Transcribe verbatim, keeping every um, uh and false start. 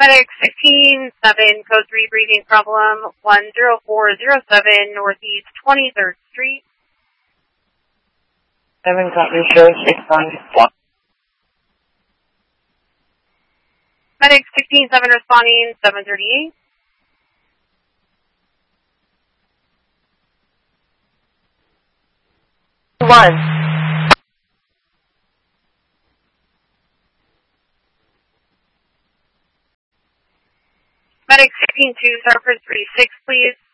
Medic sixteen seven, code three, breathing problem, one zero four zero seven, Northeast twenty-third Street. seven, copy, show, six, one. Medic sixteen seven responding, seven thirty-eight. One. Medic sixteen two, Surface three six, please.